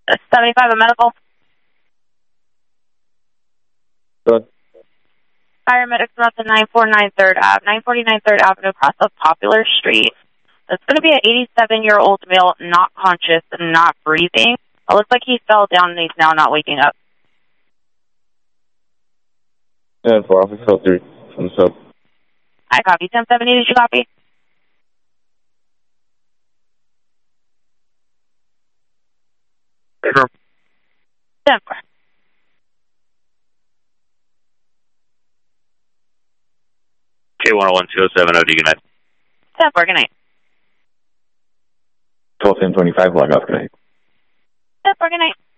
75 a medical. Good. Paramedics are at the 949 3rd Ave, 949 3rd Avenue, across of Popular Street. It's going to be an 87-year-old male, not conscious and not breathing. It looks like he fell down and he's now not waking up. And for Officer 3 from the sub. I copy. 1070, did you copy? Sure. 10-4. K101-207, OD, good night. 10-4, good night. 12-10-25, log off, good night. 10-4, good night.